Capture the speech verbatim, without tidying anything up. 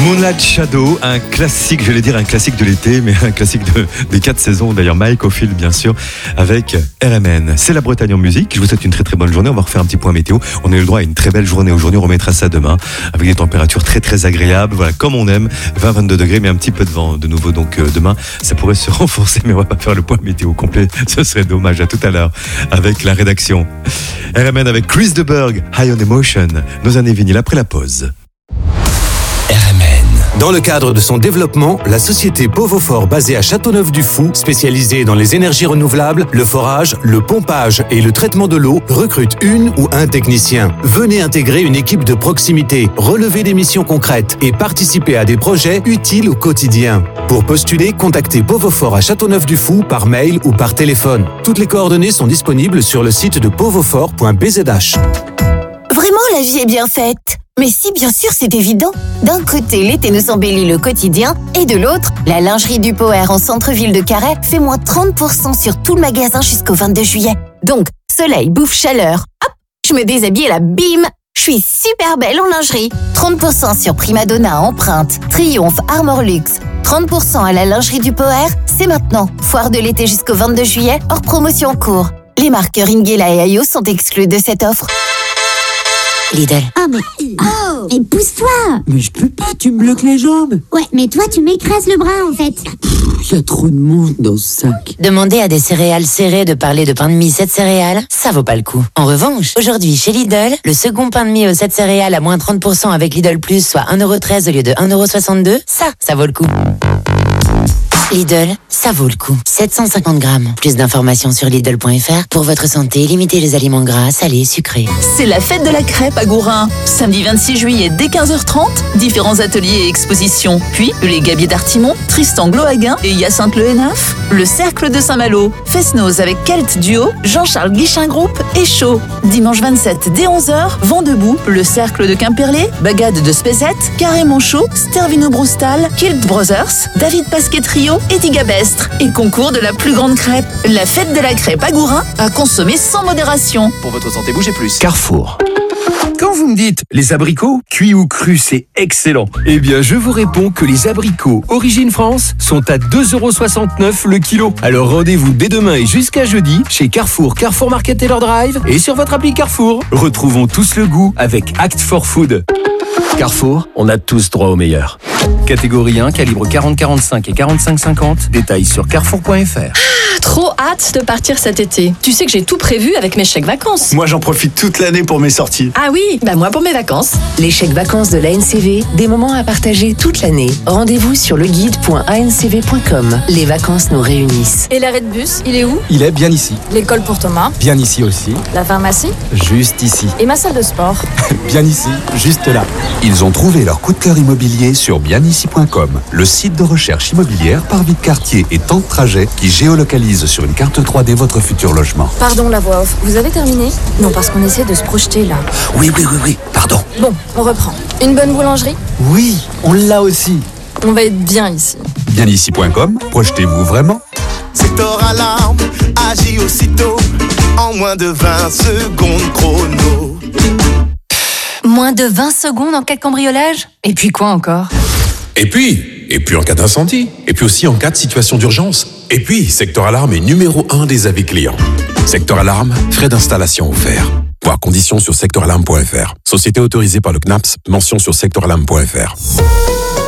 Moonlight Shadow, un classique, j'allais dire un classique de l'été, mais un classique de, des quatre saisons. D'ailleurs, Mike Oldfield, bien sûr, avec R M N. C'est la Bretagne en musique. Je vous souhaite une très très bonne journée. On va refaire un petit point météo. On a eu le droit à une très belle journée aujourd'hui. On remettra ça demain avec des températures très très agréables. Voilà, comme on aime. vingt à vingt-deux degrés, mais un petit peu de vent de nouveau. Donc euh, demain, ça pourrait se renforcer, mais on va pas faire le point météo complet. Ce serait dommage. À tout à l'heure avec la rédaction. R M N avec Chris de Burgh, High on Emotion. Nos années vinyles après la pause. R M N. Dans le cadre de son développement, la société Povofort basée à Châteauneuf-du-Fou, spécialisée dans les énergies renouvelables, le forage, le pompage et le traitement de l'eau, recrute une ou un technicien. Venez intégrer une équipe de proximité, relever des missions concrètes et participer à des projets utiles au quotidien. Pour postuler, contactez Povofort à Châteauneuf-du-Fou par mail ou par téléphone. Toutes les coordonnées sont disponibles sur le site de povofort point b z h. Vraiment, la vie est bien faite. Mais si, bien sûr, c'est évident. D'un côté, l'été nous embellit le quotidien, et de l'autre, la lingerie du Power en centre-ville de Carhaix fait moins trente pour cent sur tout le magasin jusqu'au vingt-deux juillet. Donc, soleil, bouffe, chaleur, hop, je me déshabille et là, bim, je suis super belle en lingerie. trente pour cent sur Primadonna, Empreinte, Triomphe, Armor Luxe. trente pour cent à la lingerie du Power, c'est maintenant. Foire de l'été jusqu'au vingt-deux juillet, hors promotion en cours. Les marques Ringela et Ayo sont exclues de cette offre. Lidl. Oh, mais... Oh Et pousse-toi. Mais je peux pas, tu me bloques les jambes. Ouais, mais toi, tu m'écrases le bras, en fait. Il y a trop de monde dans ce sac. Demander à des céréales serrées de parler de pain de mie sept céréales, ça vaut pas le coup. En revanche, aujourd'hui, chez Lidl, le second pain de mie aux sept céréales à moins trente pour cent avec Lidl Plus, soit un euro treize au lieu de un euro soixante-deux, ça, ça vaut le coup. Lidl, ça vaut le coup. sept cent cinquante grammes. Plus d'informations sur Lidl point f r. Pour votre santé, limitez les aliments gras, salés, sucrés. C'est la fête de la crêpe à Gourin. Samedi vingt-six juillet dès quinze heures trente, différents ateliers et expositions. Puis, les Gabiers d'Artimon, Tristan Glohaguin et Hyacinthe Le Hénaf. Le Cercle de Saint-Malo, Fesnoz avec Kelt Duo, Jean-Charles Guichin Group et Chaud. Dimanche vingt-sept dès onze heures, Vent debout, le Cercle de Quimperlé, Bagade de Spézette, Carré Monchot, Stervino Broustal, Kilt Brothers, David Pasquet Trio et Tigabestre. Et concours de la plus grande crêpe. La fête de la crêpe à Gourin, à consommer sans modération. Pour votre santé, bougez plus. Carrefour. Quand vous me dites les abricots, cuits ou crus, c'est excellent. Eh bien, je vous réponds que les abricots Origine France sont à deux euros soixante-neuf le kilo. Alors rendez-vous dès demain et jusqu'à jeudi chez Carrefour, Carrefour Market Taylor Drive et sur votre appli Carrefour. Retrouvons tous le goût avec Act for Food. Carrefour, on a tous droit au meilleur. Catégorie un, calibre quarante quarante-cinq et quarante-cinq cinquante. Détails sur carrefour point f r. Ah, trop hâte de partir cet été. Tu sais que j'ai tout prévu avec mes chèques vacances. Moi, j'en profite toute l'année pour mes sorties. Ah oui, bah moi pour mes vacances. Les chèques vacances de l'A N C V, des moments à partager toute l'année. Rendez-vous sur leguide point a n c v point com. Les vacances nous réunissent. Et l'arrêt de bus, il est où? Il est bien ici. L'école pour Thomas? Bien ici aussi. La pharmacie? Juste ici. Et ma salle de sport? Bien ici, juste là. Ils ont trouvé leur coup de cœur immobilier sur bien ici point com, le site de recherche immobilière par vie de quartier et temps de trajet qui géolocalise sur une carte trois D votre futur logement. Pardon la voix off, vous avez terminé? Non, parce qu'on essaie de se projeter là. Oui, oui, oui, oui, pardon. Bon, on reprend. Une bonne boulangerie? Oui, on l'a aussi. On va être bien ici. bien ici point com, projetez-vous vraiment. Secteur Alarme agit aussitôt en moins de vingt secondes chrono. Moins de vingt secondes en cas de cambriolage? Et puis quoi encore? Et puis, et puis en cas d'incendie, et puis aussi en cas de situation d'urgence. Et puis, Secteur Alarme est numéro un des avis clients. Secteur Alarme, frais d'installation offerts. Voir conditions sur secteur alarme point f r. Société autorisée par le C N A P S, mention sur secteur alarme point f r.